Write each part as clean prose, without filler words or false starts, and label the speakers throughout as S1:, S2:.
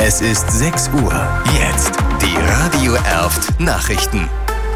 S1: Es ist 6 Uhr. Jetzt die Radio Erft Nachrichten.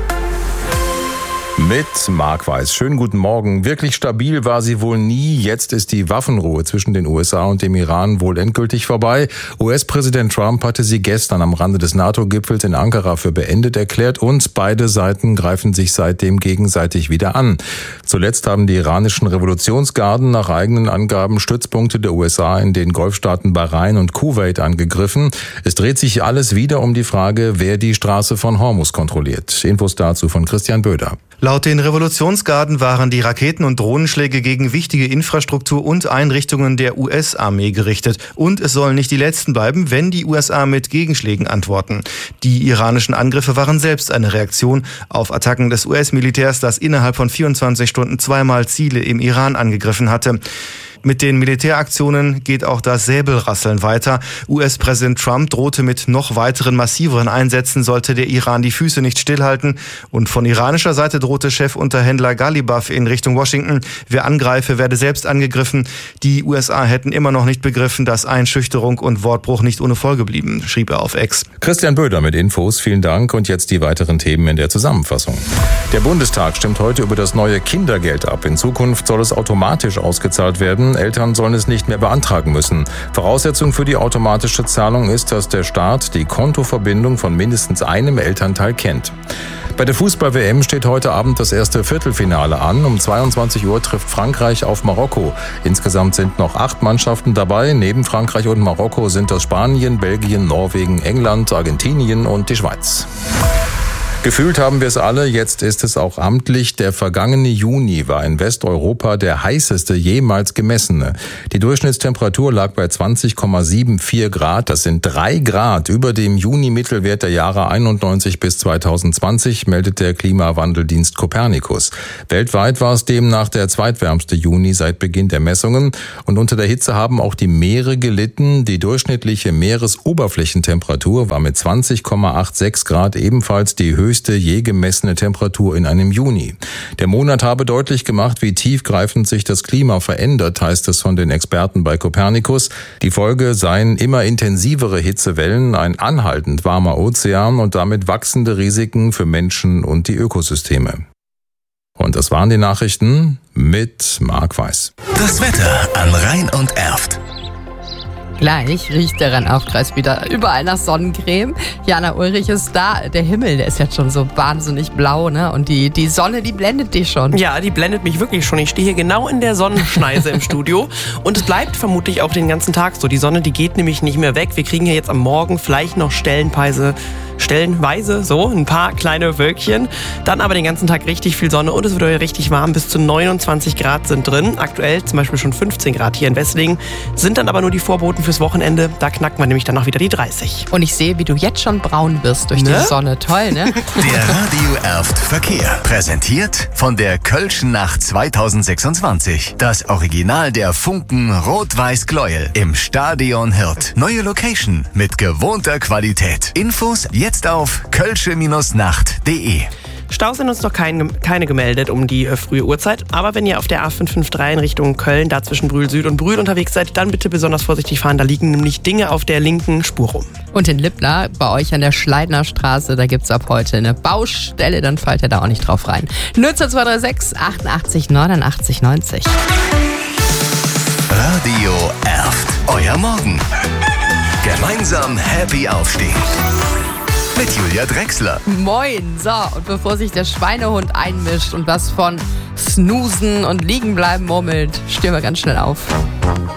S2: Mit Marc Weiß. Schönen guten Morgen. Wirklich stabil war sie wohl nie. Jetzt ist die Waffenruhe zwischen den USA und dem Iran wohl endgültig vorbei. US-Präsident Trump hatte sie gestern am Rande des NATO-Gipfels in Ankara für beendet erklärt und beide Seiten greifen sich seitdem gegenseitig wieder an. Zuletzt haben die iranischen Revolutionsgarden nach eigenen Angaben Stützpunkte der USA in den Golfstaaten Bahrain und Kuwait angegriffen. Es dreht sich alles wieder um die Frage, wer die Straße von Hormuz kontrolliert. Infos dazu von Christian Böder.
S3: Laut den Revolutionsgarden waren die Raketen- und Drohnenschläge gegen wichtige Infrastruktur und Einrichtungen der US-Armee gerichtet. Und es sollen nicht die letzten bleiben, wenn die USA mit Gegenschlägen antworten. Die iranischen Angriffe waren selbst eine Reaktion auf Attacken des US-Militärs, das innerhalb von 24 Stunden zweimal Ziele im Iran angegriffen hatte. Mit den Militäraktionen geht auch das Säbelrasseln weiter. US-Präsident Trump drohte mit noch weiteren massiveren Einsätzen, sollte der Iran die Füße nicht stillhalten. Und von iranischer Seite drohte Chefunterhändler Ghalibaf in Richtung Washington: Wer angreife, werde selbst angegriffen. Die USA hätten immer noch nicht begriffen, dass Einschüchterung und Wortbruch nicht ohne Folge blieben, schrieb er auf X.
S2: Christian Böder mit Infos, vielen Dank. Und jetzt die weiteren Themen in der Zusammenfassung. Der Bundestag stimmt heute über das neue Kindergeld ab. In Zukunft soll es automatisch ausgezahlt werden. Eltern sollen es nicht mehr beantragen müssen. Voraussetzung für die automatische Zahlung ist, dass der Staat die Kontoverbindung von mindestens einem Elternteil kennt. Bei der Fußball-WM steht heute Abend das erste Viertelfinale an. Um 22 Uhr trifft Frankreich auf Marokko. Insgesamt sind noch 8 Mannschaften dabei. Neben Frankreich und Marokko sind das Spanien, Belgien, Norwegen, England, Argentinien und die Schweiz. Gefühlt haben wir es alle, jetzt ist es auch amtlich. Der vergangene Juni war in Westeuropa der heißeste jemals gemessene. Die Durchschnittstemperatur lag bei 20,74 Grad. Das sind 3 Grad über dem Juni-Mittelwert der Jahre 91 bis 2020, meldet der Klimawandeldienst Copernicus. Weltweit war es demnach der zweitwärmste Juni seit Beginn der Messungen. Und unter der Hitze haben auch die Meere gelitten. Die durchschnittliche Meeresoberflächentemperatur war mit 20,86 Grad ebenfalls die höchste je gemessene Temperatur in einem Juni. Der Monat habe deutlich gemacht, wie tiefgreifend sich das Klima verändert, heißt es von den Experten bei Copernicus. Die Folge seien immer intensivere Hitzewellen, ein anhaltend warmer Ozean und damit wachsende Risiken für Menschen und die Ökosysteme. Und das waren die Nachrichten mit Marc Weiß.
S1: Das Wetter an Rhein und Erft.
S4: Gleich riecht der Rennaufkreis wieder überall nach Sonnencreme. Jana Ulrich ist da. Der Himmel, der ist jetzt schon so wahnsinnig blau, ne? Und die Sonne, die blendet dich schon.
S5: Ja, die blendet mich wirklich schon. Ich stehe hier genau in der Sonnenschneise im Studio. Und es bleibt vermutlich auch den ganzen Tag so. Die Sonne, die geht nämlich nicht mehr weg. Wir kriegen hier jetzt am Morgen vielleicht noch stellenweise so ein paar kleine Wölkchen. Dann aber den ganzen Tag richtig viel Sonne und es wird heute richtig warm. Bis zu 29 Grad sind drin. Aktuell zum Beispiel schon 15 Grad hier in Wesslingen. Sind dann aber nur die Vorboten fürs Wochenende. Da knackt man nämlich dann auch wieder die 30.
S4: Und ich sehe, wie du jetzt schon braun wirst durch die Sonne. Toll, ne?
S1: Der Radio Erft Verkehr. Präsentiert von der Kölschen Nacht 2026. Das Original der Funken Rot-Weiß-Gleuel im Stadion Hirt. Neue Location mit gewohnter Qualität. Infos jetzt auf kölsche-nacht.de.
S5: Staus sind uns noch keine gemeldet um die frühe Uhrzeit. Aber wenn ihr auf der A553 in Richtung Köln, da zwischen Brühl Süd und Brühl unterwegs seid, dann bitte besonders vorsichtig fahren. Da liegen nämlich Dinge auf der linken Spur rum.
S4: Und in Lippla, bei euch an der Schleidner Straße, da gibt's ab heute eine Baustelle. Dann fallt ihr da auch nicht drauf rein. 02236 88 89 90.
S1: Radio Erft. Euer Morgen. Gemeinsam happy aufstehen. Mit Julia Drechsler.
S4: Moin. So, und bevor sich der Schweinehund einmischt und was von Snoosen und Liegenbleiben murmelt, stehen wir ganz schnell auf.